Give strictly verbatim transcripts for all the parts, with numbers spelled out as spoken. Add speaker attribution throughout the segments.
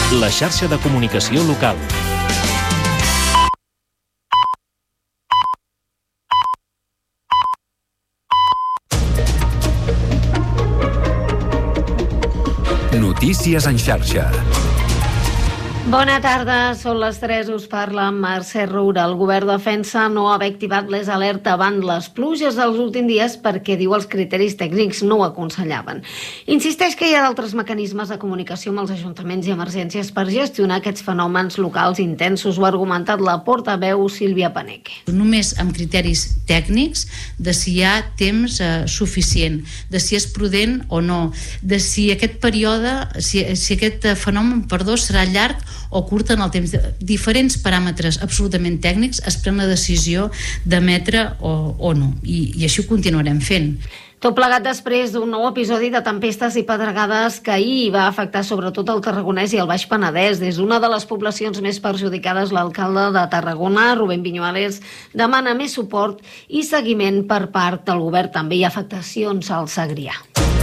Speaker 1: La xarxa de comunicació local. Notícies en xarxa.
Speaker 2: Bona tarda, són les tres, us parla Mercè Roura. El govern defensa no haver activat les alerta davant les pluges dels últims dies perquè, diu, els criteris tècnics no ho aconsellaven. Insisteix que hi ha d'altres mecanismes de comunicació amb els ajuntaments i emergències per gestionar aquests fenòmens locals intensos. Ho ha argumentat la portaveu Sílvia Paneque.
Speaker 3: Només amb criteris tècnics de si hi ha temps eh, suficient, de si és prudent o no, de si aquest període, si, si aquest fenomen, perdó, serà llarg o curta en el temps. Diferents paràmetres absolutament tècnics es pren la decisió d'emetre o, o no, i, i així ho continuarem fent.
Speaker 2: Tot plegat després d'un nou episodi de tempestes i pedregades que ahir va afectar sobretot el Tarragonès i el Baix Penedès. Des d'una de les poblacions més perjudicades, l'alcalde de Tarragona, Rubén Viñuales, demana més suport i seguiment per part del govern. També hi ha afectacions al Segrià.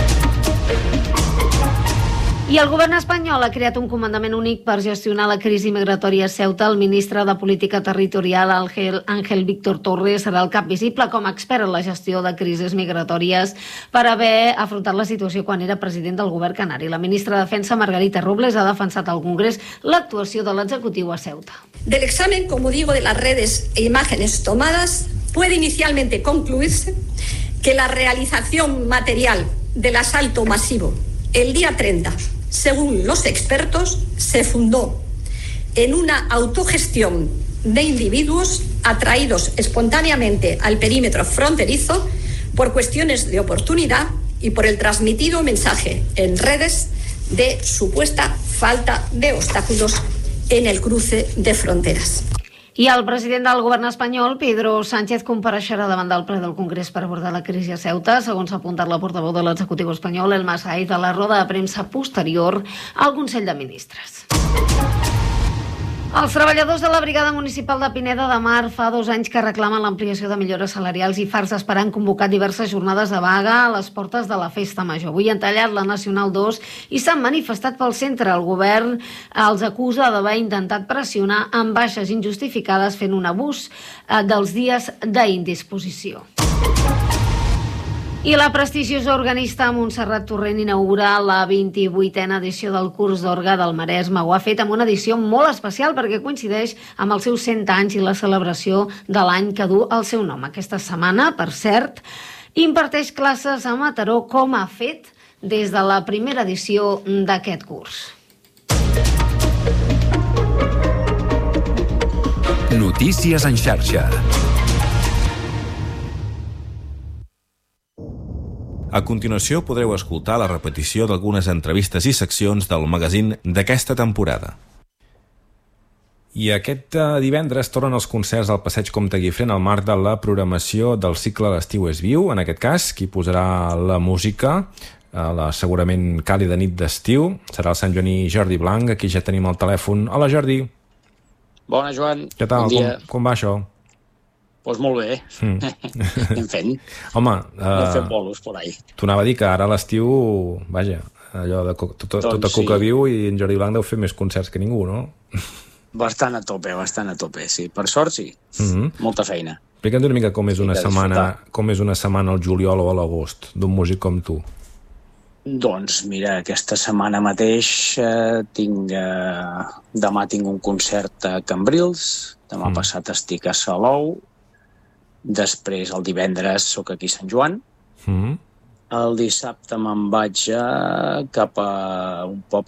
Speaker 2: I el govern espanyol ha creat un comandament únic per gestionar la crisi migratòria a Ceuta. El ministre de Política Territorial, Ángel Víctor Torres, serà el cap visible com a expert en la gestió de crisis migratòries per haver afrontat la situació quan era president del govern canari. La ministra de Defensa, Margarita Robles, ha defensat al Congrés l'actuació de l'executiu a Ceuta.
Speaker 4: Del examen, como digo, de las redes e imágenes tomadas, puede inicialmente concluirse que la realización material del asalto masivo el día treinta, según los expertos, se fundó en una autogestión de individuos atraídos espontáneamente al perímetro fronterizo por cuestiones de oportunidad y por el transmitido mensaje en redes de supuesta falta de obstáculos en el cruce de fronteras.
Speaker 2: I el president del govern espanyol, Pedro Sánchez, compareixerà davant del ple del Congrés per abordar la crisi a Ceuta. Segons ha apuntat la portaveu de l'executiu espanyol, Elma Saiz, a la roda de premsa posterior al Consell de Ministres. Els treballadors de la Brigada Municipal de Pineda de Mar fa dos anys que reclamen l'ampliació de millores salarials i farts esperant convocat diverses jornades de vaga a les portes de la Festa Major. Avui han tallat la Nacional dos i s'han manifestat pel centre. El govern els acusa d'haver intentat pressionar amb baixes injustificades fent un abús dels dies d'indisposició. I la prestigiosa organista Montserrat Torrent inaugura la vint-i-vuitena edició del curs d'orgue del Maresme. Ho ha fet amb una edició molt especial perquè coincideix amb els seus cent anys i la celebració de l'any que du el seu nom. Aquesta setmana, per cert, imparteix classes a Mataró, com ha fet des de la primera edició d'aquest curs.
Speaker 1: Notícies en xarxa. A continuació podreu escoltar la repetició d'algunes entrevistes i seccions del magazín d'aquesta temporada. I aquest divendres tornen els concerts al Passeig Comte Guifré en el marc de la programació del cicle L'estiu és viu. En aquest cas, qui posarà la música a la segurament càlida nit d'estiu serà el santjoaní Jordi Blanc, aquí ja tenim el telèfon. Hola, Jordi.
Speaker 5: Bona, Joan.
Speaker 1: Què tal?
Speaker 5: Bon dia.
Speaker 1: Com, com va això?
Speaker 5: Doncs molt bé, mm. anem fent.
Speaker 1: Home,
Speaker 5: uh, anem fent bolos por ahí.
Speaker 1: T'ho anava a dir que ara a l'estiu, vaja, allò de co tot, tot doncs a Coca sí. Viu, i en Jordi Blanc deu fer més concerts que ningú, no?
Speaker 5: Bastant a tope, bastant a tope, sí. Per sort, sí. Mm-hmm. Molta feina.
Speaker 1: Explica'ns una mica com és, sí, una setmana, com és una setmana al juliol o a l'agost d'un músic com tu.
Speaker 5: Doncs mira, aquesta setmana mateix eh, tinc, eh, demà tinc un concert a Cambrils, demà mm. passat estic a Salou, després el divendres sóc aquí a Sant Joan, mm. el dissabte me'n vaig a, cap a un poble